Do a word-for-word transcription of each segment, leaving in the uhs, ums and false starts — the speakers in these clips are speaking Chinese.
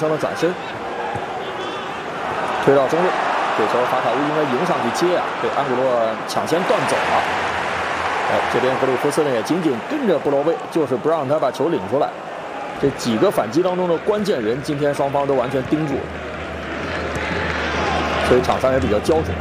成了转身，推到中路，这球法卡乌应该迎上去接啊，被安古洛抢先断走了。哎，这边格里夫斯呢也紧紧跟着布罗维，就是不让他把球领出来。这几个反击当中的关键人，今天双方都完全盯住了，所以场上也比较焦灼。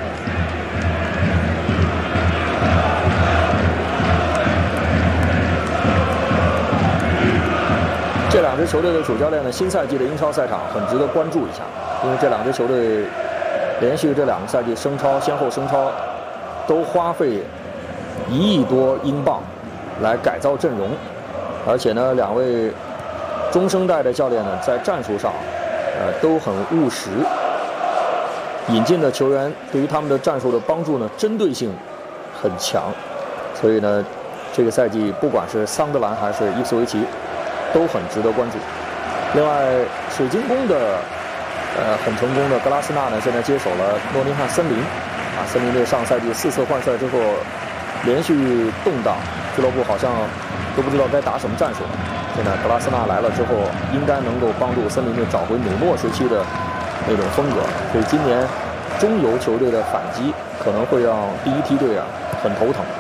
这两支球队的主教练呢，新赛季的英超赛场很值得关注一下，因为这两支球队连续这两个赛季升超，先后升超，都花费一亿多英镑来改造阵容，而且呢，两位中生代的教练呢，在战术上，呃，都很务实，引进的球员对于他们的战术的帮助呢，针对性很强，所以呢，这个赛季不管是桑德兰还是伊普斯维奇，都很值得关注。另外，水晶宫的呃很成功的格拉斯纳呢，现在接手了诺丁汉森林，啊，森林队上赛季四次换帅之后，连续动荡，俱乐部好像都不知道该打什么战术了。现在格拉斯纳来了之后，应该能够帮助森林队找回努诺时期的那种风格，所以今年中游球队的反击可能会让第一梯队啊很头疼。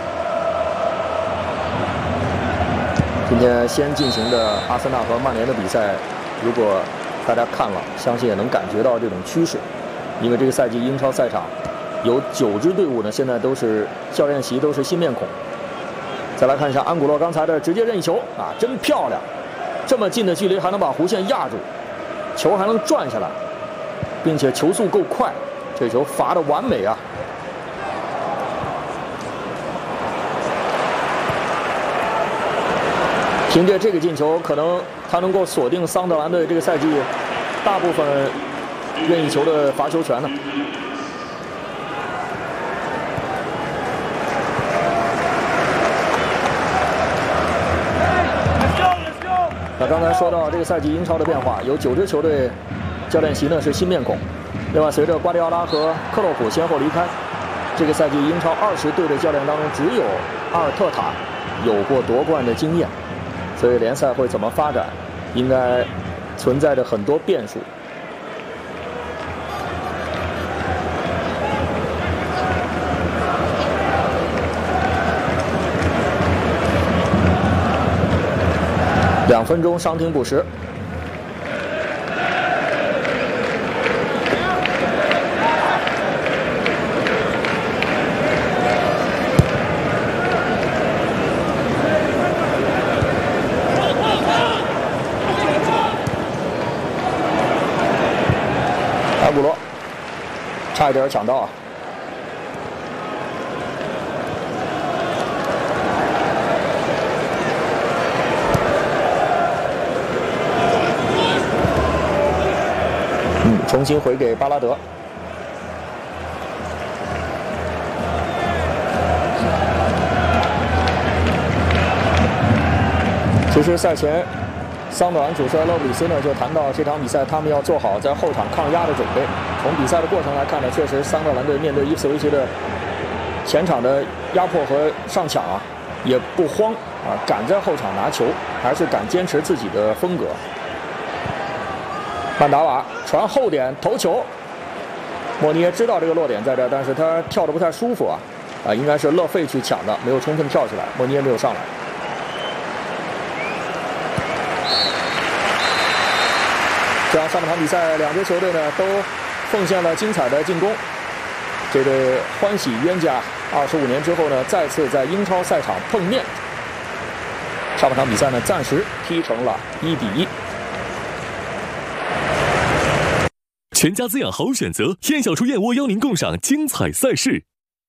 今天先进行的阿森纳和曼联的比赛，如果大家看了，相信也能感觉到这种趋势。因为这个赛季英超赛场有九支队伍呢，现在都是教练席都是新面孔。再来看一下安古洛刚才的直接任意球啊，真漂亮！这么近的距离还能把弧线压住，球还能转下来，并且球速够快，这球罚得完美啊！凭借这个进球，可能他能够锁定桑德兰队这个赛季大部分任意球的罚球权呢。那刚才说到这个赛季英超的变化，有九支球队教练席呢是新面孔。另外，随着瓜迪奥拉和克洛普先后离开，这个赛季英超二十队的教练当中，只有阿尔特塔有过夺冠的经验。所以联赛会怎么发展，应该存在着很多变数。两分钟伤停补时。安古罗差一点抢到啊！嗯，重新回给巴拉德。其实赛前，桑德兰主帅勒布里斯呢就谈到这场比赛，他们要做好在后场抗压的准备。从比赛的过程来看呢，确实桑德兰队面对伊普斯维奇的前场的压迫和上抢啊，也不慌啊，敢在后场拿球，还是敢坚持自己的风格。曼达瓦传后点头球，莫尼耶知道这个落点在这儿，但是他跳得不太舒服啊，啊，应该是勒费去抢的，没有充分跳起来，莫尼耶没有上来。这样上半场比赛，两支球队呢都奉献了精彩的进攻。这对欢喜冤家，二十五年之后呢，再次在英超赛场碰面。上半场比赛呢，暂时踢成了一比一。 全家滋养好选择，燕小厨燕窝邀您共赏精彩赛事。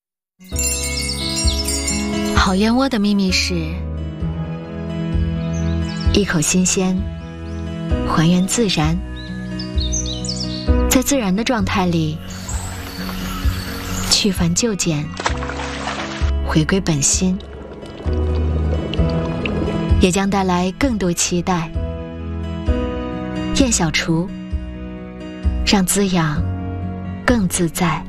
好燕窝的秘密是一口新鲜，还原自然，在自然的状态里去繁就简，回归本心，也将带来更多期待。燕小厨，让滋养更自在。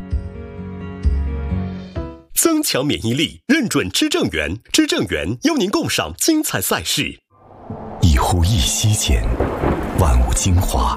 增强免疫力，认准知正源，知正源邀您共赏精彩赛事。 一呼一吸间，万物精华